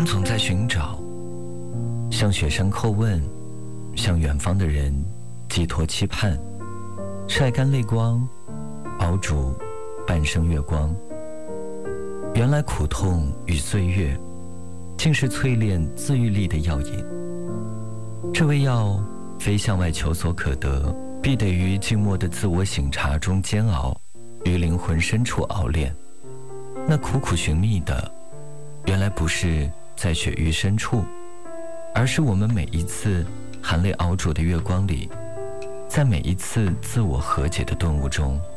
总在寻找，向雪山叩问，向远方的人寄托期盼，晒干泪光，熬煮半生月光。原来苦痛与岁月，竟是淬炼自愈力的药引。这味药非向外求所可得，必得于静默的自我省察中煎熬，于灵魂深处熬炼。那苦苦寻觅的，原来不是在雪域深处，而是我们每一次含泪熬煮的月光里，在每一次自我和解的顿悟中。